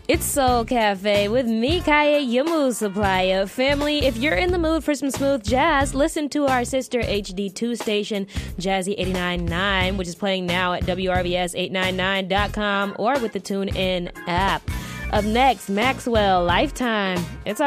It's Soul Cafe with me, Kaya, your mood supplier. Family, if you're in the mood for some smooth jazz, listen to our sister HD2 station, Jazzy 89.9, which is playing now at WRBS899.com or with the TuneIn app. Up next, Maxwell, Lifetime. It's